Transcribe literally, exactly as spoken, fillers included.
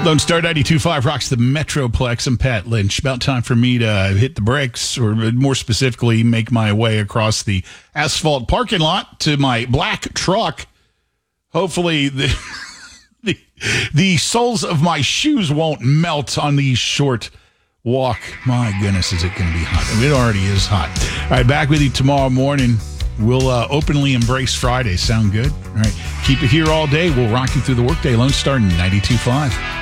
Lone Star ninety-two point five rocks the Metroplex. I'm Pat Lynch. About time for me to hit the brakes, or more specifically, make my way across the asphalt parking lot to my black truck. Hopefully, the the, the soles of my shoes won't melt on the short walk. My goodness, is it going to be hot? I mean, it already is hot. All right, back with you tomorrow morning. We'll uh, openly embrace Friday. Sound good? All right, keep it here all day. We'll rock you through the workday. Lone Star ninety-two point five.